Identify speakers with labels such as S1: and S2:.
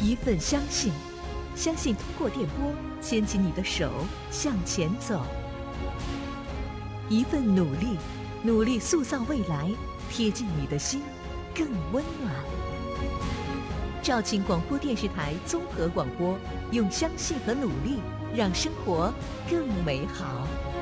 S1: 一份相信，相信通过电波牵起你的手向前走；一份努力，努力塑造未来，贴近你的心更温暖。肇庆广播电视台综合广播，用相信和努力让生活更美好。